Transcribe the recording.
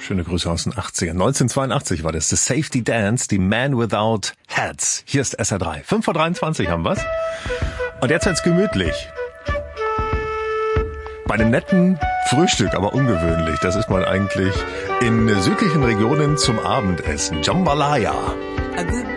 Schöne Grüße aus den 80ern. 1982 war das The Safety Dance, die Man Without Hats. Hier ist SR3. 5:23 haben wir's. Und jetzt wird's gemütlich. Bei einem netten Frühstück, aber ungewöhnlich. Das ist man eigentlich in südlichen Regionen zum Abendessen. Jambalaya.